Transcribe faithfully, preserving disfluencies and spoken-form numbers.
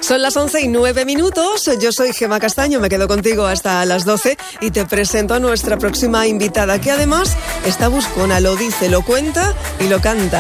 Son las once y nueve minutos. Yo soy Gemma Castaño, me quedo contigo hasta las doce y te presento a nuestra próxima invitada, que además está buscona, lo dice, lo cuenta y lo canta.